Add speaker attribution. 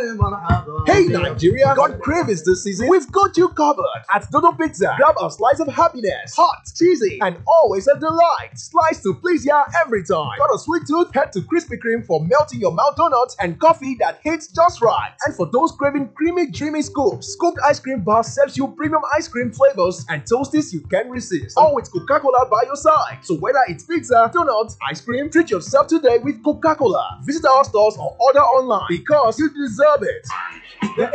Speaker 1: Hey Nigeria, got cravings this season? We've got you covered at Dodo Pizza. Grab a slice of happiness, hot, cheesy, and always a delight. Slice to please ya every time. Got a sweet tooth? Head to Krispy Kreme for melting your mouth donuts and coffee that hits just right. And for those craving creamy, dreamy scoops, Scooped Ice Cream Bar serves you premium ice cream flavors and toasties you can't resist. All with Coca-Cola by your side. So whether it's pizza, donuts, ice cream, treat yourself today with Coca-Cola. Visit our stores or order online because you deserve it. The